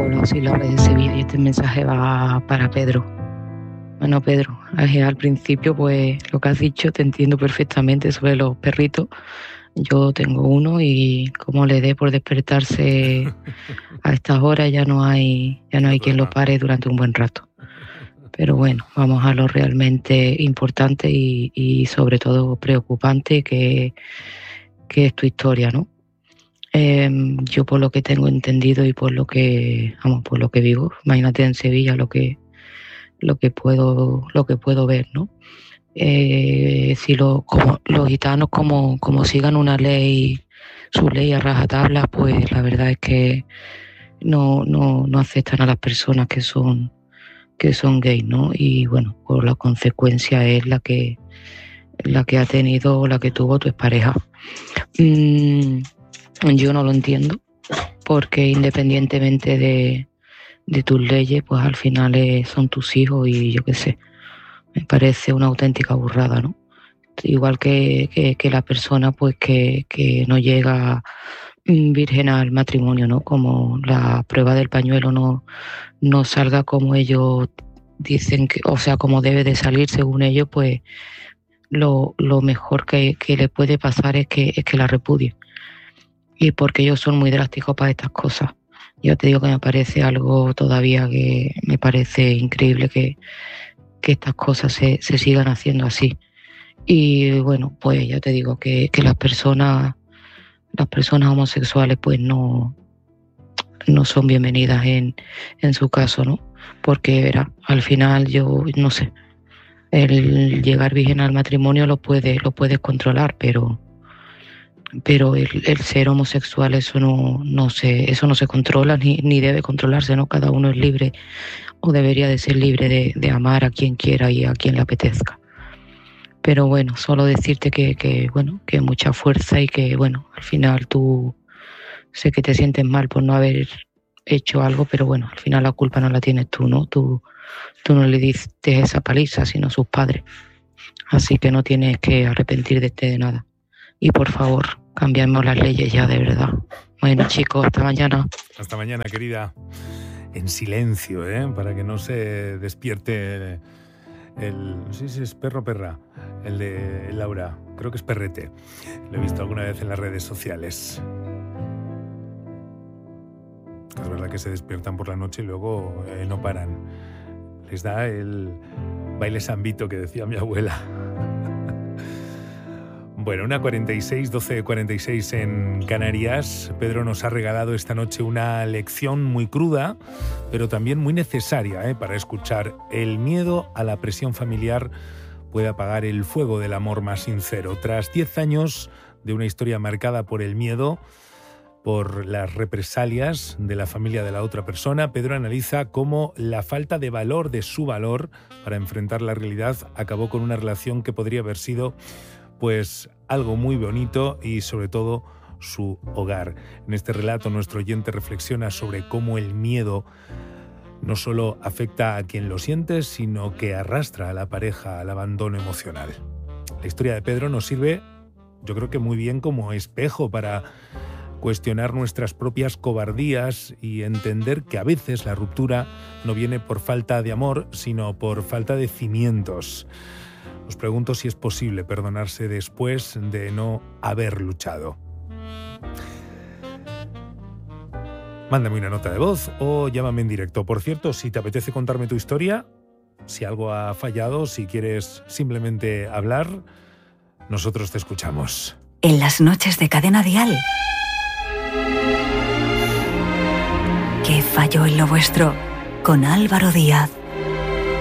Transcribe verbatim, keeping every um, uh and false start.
hola, soy Laura de Sevilla y este mensaje va para Pedro. Bueno, Pedro, al principio pues lo que has dicho te entiendo perfectamente sobre los perritos. Yo tengo uno y como le dé por despertarse a estas horas ya no hay, ya no hay quien lo pare durante un buen rato. Pero bueno, vamos a lo realmente importante y, y sobre todo preocupante que, que es tu historia, ¿no? Eh, yo por lo que tengo entendido y por lo que, vamos, por lo que vivo, imagínate en Sevilla lo que, lo que puedo, lo que puedo ver, ¿no? Eh, si lo, como, los gitanos como, como sigan una ley, su ley a rajatabla, pues la verdad es que no, no, no aceptan a las personas que son que son gays, ¿no? Y bueno, pues la consecuencia es la que la que ha tenido, la que tuvo tu expareja. Mm, yo no lo entiendo, porque independientemente de, de tus leyes, pues al final eh, son tus hijos y yo qué sé, me parece una auténtica burrada, ¿no? Igual que, que, que la persona pues que, que no llega virgen al matrimonio, ¿no? Como la prueba del pañuelo no, no salga como ellos dicen, que, o sea, como debe de salir según ellos, pues lo, lo mejor que, que le puede pasar es que, es que la repudie. Y porque ellos son muy drásticos para estas cosas. Yo te digo que me parece algo todavía que me parece increíble que, que estas cosas se, se sigan haciendo así. Y bueno, pues ya te digo que, que las personas las personas homosexuales pues no, no son bienvenidas en, en su caso, ¿no? Porque verá, al final yo no sé, el llegar virgen al matrimonio lo puedes, lo puedes controlar, pero pero el, el ser homosexual eso no, no se, eso no se controla ni, ni debe controlarse, ¿no? Cada uno es libre o debería de ser libre de, de amar a quien quiera y a quien le apetezca. Pero bueno, solo decirte que, que, bueno, que mucha fuerza y que, bueno, al final tú sé que te sientes mal por no haber hecho algo, pero bueno, al final la culpa no la tienes tú, ¿no? Tú, tú no le diste esa paliza, sino sus padres. Así que no tienes que arrepentirte de nada. Y por favor, cambiamos las leyes ya, de verdad. Bueno, chicos, hasta mañana. Hasta mañana, querida. En silencio, ¿eh? Para que no se despierte... El, no sé si es perro o perra, el de Laura, creo que es perrete. Lo he visto alguna vez en las redes sociales. Es verdad que se despiertan por la noche y luego eh, no paran. Les da el baile zambito que decía mi abuela. Bueno, una cuarenta y seis, doce cuarenta y seis en Canarias. Pedro nos ha regalado esta noche una lección muy cruda, pero también muy necesaria, ¿eh? Para escuchar. El miedo a la presión familiar puede apagar el fuego del amor más sincero. Tras diez años de una historia marcada por el miedo, por las represalias de la familia de la otra persona, Pedro analiza cómo la falta de valor de su valor para enfrentar la realidad acabó con una relación que podría haber sido pues algo muy bonito y sobre todo su hogar. En este relato nuestro oyente reflexiona sobre cómo el miedo no solo afecta a quien lo siente, sino que arrastra a la pareja al abandono emocional. La historia de Pedro nos sirve, yo creo que muy bien como espejo para cuestionar nuestras propias cobardías y entender que a veces la ruptura no viene por falta de amor, sino por falta de cimientos. Os pregunto si es posible perdonarse después de no haber luchado. Mándame una nota de voz o llámame en directo. Por cierto, si te apetece contarme tu historia, si algo ha fallado, si quieres simplemente hablar, nosotros te escuchamos. En las noches de Cadena Dial. ¿Qué falló en lo vuestro? Con Álvaro Díaz.